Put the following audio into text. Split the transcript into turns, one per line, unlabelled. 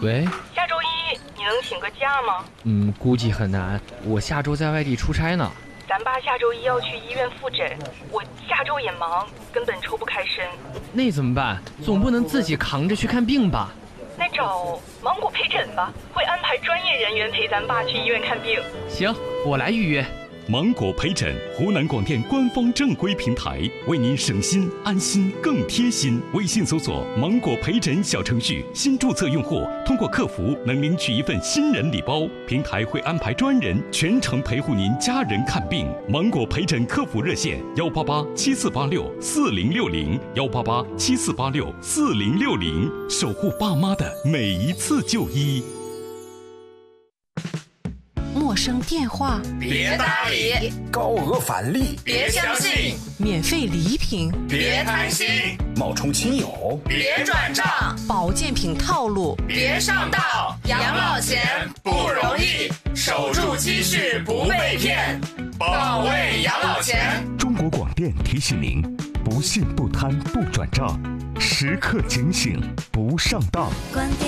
喂，
下周一你能请个假吗？
估计很难，我下周在外地出差呢。
咱爸下周一要去医院复诊，我下周也忙，根本抽不开身。
那怎么办？总不能自己扛着去看病吧？
那找芒果陪诊吧，会安排专业人员陪咱爸去医院看病。
行，我来预约。
芒果陪诊，湖南广电官方正规平台，为您省心安心更贴心。微信搜索“芒果陪诊”小程序，新注册用户通过客服能领取一份新人礼包，平台会安排专人全程陪护您家人看病。芒果陪诊客服热线18874864060，18874864060，守护爸妈的每一次就医。
陌生电话
别搭理，
高额返利
别相信，
免费礼品
别贪心，
冒充亲友
别转账，
保健品套路
别上当。养老钱不容易，守住积蓄不被骗，保卫养老钱。
中国广电提醒您：不信不贪不转账，时刻警醒不上当。